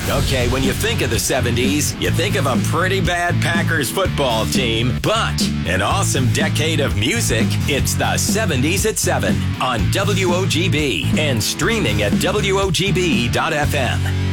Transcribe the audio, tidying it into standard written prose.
Okay, when you think of the 70s, you think of a pretty bad Packers football team, but an awesome decade of music. It's the 70s at 7 on WOGB and streaming at WOGB.FM.